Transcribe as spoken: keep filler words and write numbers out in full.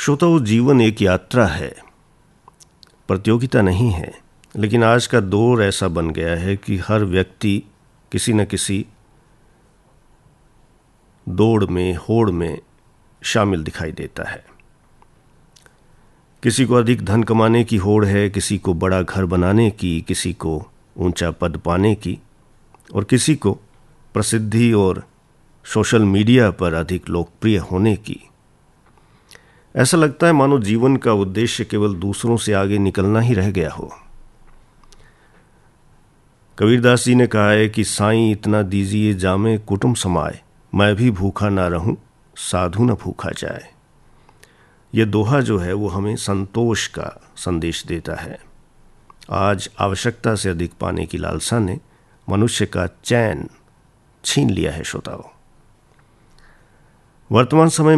श्रोताओ, जीवन एक यात्रा है, प्रतियोगिता नहीं है। लेकिन आज का दौर ऐसा बन गया है कि हर व्यक्ति किसी न किसी दौड़ में, होड़ में शामिल दिखाई देता है। किसी को अधिक धन कमाने की होड़ है, किसी को बड़ा घर बनाने की, किसी को ऊंचा पद पाने की, और किसी को प्रसिद्धि और सोशल मीडिया पर अधिक लोकप्रिय होने की। ऐसा लगता है मानो जीवन का उद्देश्य केवल दूसरों से आगे निकलना ही रह गया हो। कबीरदास जी ने कहा है कि साईं इतना दीजिए जामे कुटुम समाए, मैं भी भूखा ना रहूं साधु न भूखा जाए। यह दोहा जो है वो हमें संतोष का संदेश देता है। आज आवश्यकता से अधिक पाने की लालसा ने मनुष्य का चैन छीन लिया है। श्रोताओं, वर्तमान समय